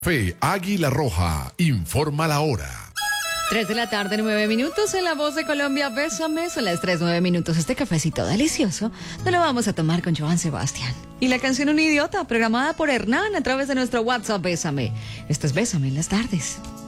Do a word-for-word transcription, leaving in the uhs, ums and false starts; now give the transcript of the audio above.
Fe Águila Roja, informa la hora. Tres de la tarde, nueve minutos, en La Voz de Colombia, Bésame, son las tres, nueve minutos. Este cafecito delicioso nos lo vamos a tomar con Joan Sebastián. Y la canción Un Idiota, programada por Hernán a través de nuestro WhatsApp Bésame. Esto es Bésame en las tardes.